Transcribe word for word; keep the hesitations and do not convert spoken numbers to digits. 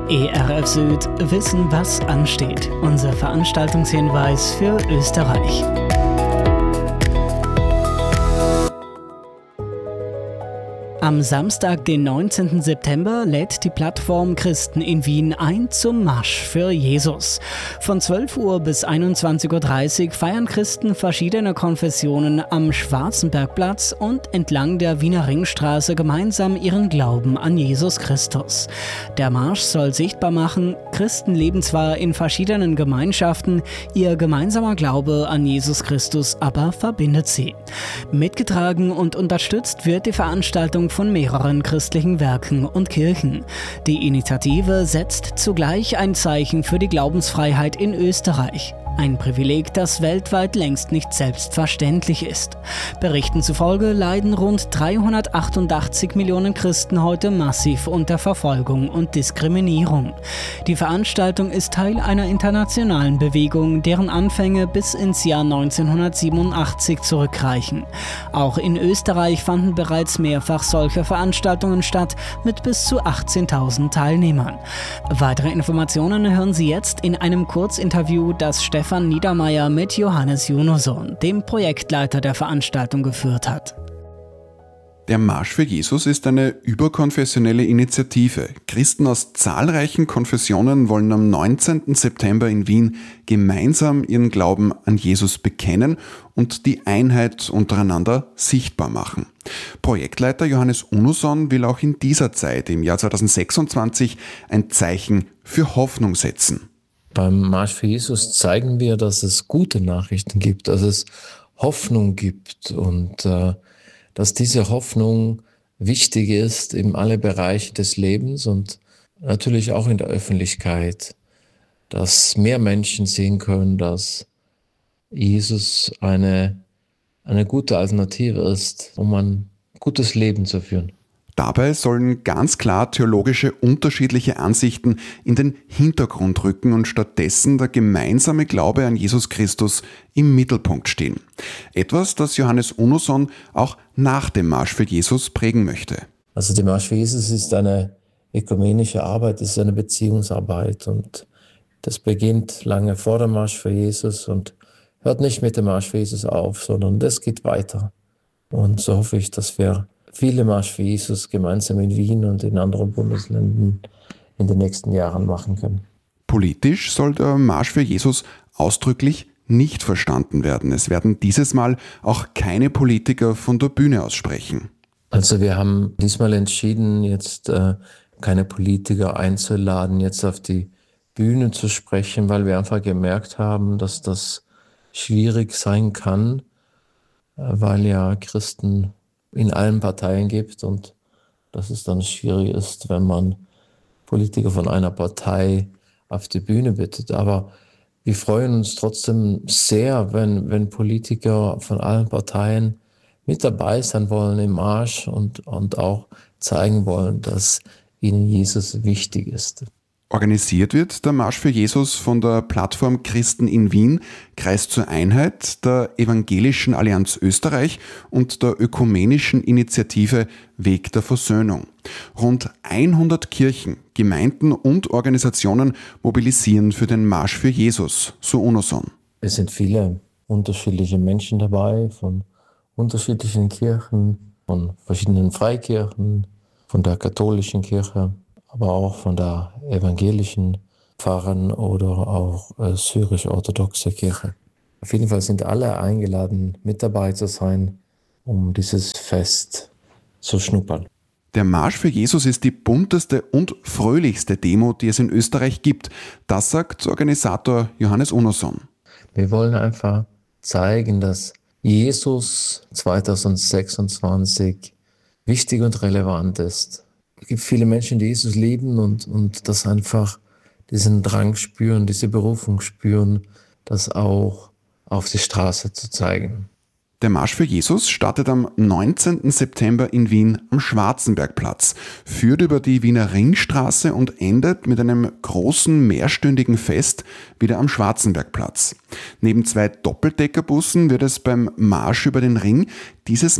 E R F Süd wissen, was ansteht. Unser Veranstaltungshinweis für Österreich. Am Samstag, den neunzehnten September, lädt die Plattform Christen in Wien ein zum Marsch für Jesus. Von zwölf Uhr bis einundzwanzig Uhr dreißig feiern Christen verschiedener Konfessionen am Schwarzenbergplatz und entlang der Wiener Ringstraße gemeinsam ihren Glauben an Jesus Christus. Der Marsch soll sichtbar machen, Christen leben zwar in verschiedenen Gemeinschaften, ihr gemeinsamer Glaube an Jesus Christus aber verbindet sie. Mitgetragen und unterstützt wird die Veranstaltung von mehreren christlichen Werken und Kirchen. Die Initiative setzt zugleich ein Zeichen für die Glaubensfreiheit in Österreich. Ein Privileg, das weltweit längst nicht selbstverständlich ist. Berichten zufolge leiden rund dreihundertachtundachtzig Millionen Christen heute massiv unter Verfolgung und Diskriminierung. Die Veranstaltung ist Teil einer internationalen Bewegung, deren Anfänge bis ins Jahr neunzehnhundertsiebenundachtzig zurückreichen. Auch in Österreich fanden bereits mehrfach solche Veranstaltungen statt, mit bis zu achtzehntausend Teilnehmern. Weitere Informationen hören Sie jetzt in einem Kurzinterview, das Stefan Niedermeyer mit Johannes Junoson, dem Projektleiter der Veranstaltung, geführt hat. Der Marsch für Jesus ist eine überkonfessionelle Initiative. Christen aus zahlreichen Konfessionen wollen am neunzehnten September in Wien gemeinsam ihren Glauben an Jesus bekennen und die Einheit untereinander sichtbar machen. Projektleiter Johannes Junoson will auch in dieser Zeit, im Jahr zweitausendsechsundzwanzig, ein Zeichen für Hoffnung setzen. Beim Marsch für Jesus zeigen wir, dass es gute Nachrichten gibt, dass es Hoffnung gibt und äh, dass diese Hoffnung wichtig ist in alle Bereiche des Lebens und natürlich auch in der Öffentlichkeit, dass mehr Menschen sehen können, dass Jesus eine, eine gute Alternative ist, um ein gutes Leben zu führen. Dabei sollen ganz klar theologische unterschiedliche Ansichten in den Hintergrund rücken und stattdessen der gemeinsame Glaube an Jesus Christus im Mittelpunkt stehen. Etwas, das Johannes Junoson auch nach dem Marsch für Jesus prägen möchte. Also der Marsch für Jesus ist eine ökumenische Arbeit, ist eine Beziehungsarbeit und das beginnt lange vor dem Marsch für Jesus und hört nicht mit dem Marsch für Jesus auf, sondern das geht weiter. Und so hoffe ich, dass wir viele Marsch für Jesus gemeinsam in Wien und in anderen Bundesländern in den nächsten Jahren machen können. Politisch soll der Marsch für Jesus ausdrücklich nicht verstanden werden. Es werden dieses Mal auch keine Politiker von der Bühne aus sprechen. Also wir haben diesmal entschieden, jetzt äh, keine Politiker einzuladen, jetzt auf die Bühne zu sprechen, weil wir einfach gemerkt haben, dass das schwierig sein kann, äh, weil ja Christen in allen Parteien gibt und dass es dann schwierig ist, wenn man Politiker von einer Partei auf die Bühne bittet. Aber wir freuen uns trotzdem sehr, wenn, wenn Politiker von allen Parteien mit dabei sein wollen im Marsch und, und auch zeigen wollen, dass ihnen Jesus wichtig ist. Organisiert wird der Marsch für Jesus von der Plattform Christen in Wien, Kreis zur Einheit, der Evangelischen Allianz Österreich und der ökumenischen Initiative Weg der Versöhnung. Rund hundert Kirchen, Gemeinden und Organisationen mobilisieren für den Marsch für Jesus, so Junoson. Es sind viele unterschiedliche Menschen dabei, von unterschiedlichen Kirchen, von verschiedenen Freikirchen, von der katholischen Kirche, aber auch von der evangelischen Pfarren oder auch äh, syrisch-orthodoxe Kirche. Auf jeden Fall sind alle eingeladen, mit dabei zu sein, um dieses Fest zu schnuppern. Der Marsch für Jesus ist die bunteste und fröhlichste Demo, die es in Österreich gibt. Das sagt Organisator Johannes Junoson. Wir wollen einfach zeigen, dass Jesus zweitausendsechsundzwanzig wichtig und relevant ist. Es gibt viele Menschen, die Jesus lieben und, und das einfach diesen Drang spüren, diese Berufung spüren, das auch auf die Straße zu zeigen. Der Marsch für Jesus startet am neunzehnten September in Wien am Schwarzenbergplatz, führt über die Wiener Ringstraße und endet mit einem großen mehrstündigen Fest wieder am Schwarzenbergplatz. Neben zwei Doppeldeckerbussen wird es beim Marsch über den Ring dieses